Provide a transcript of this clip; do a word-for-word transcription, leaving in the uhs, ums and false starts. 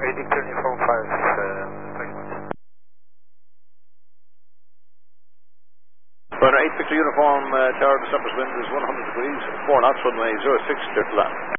eight Victor Uniform five, uh, very much. Runner eight Victor Uniform, uh, Tower, the surface wind is one hundred degrees, four knots, runway zero six, clear to land.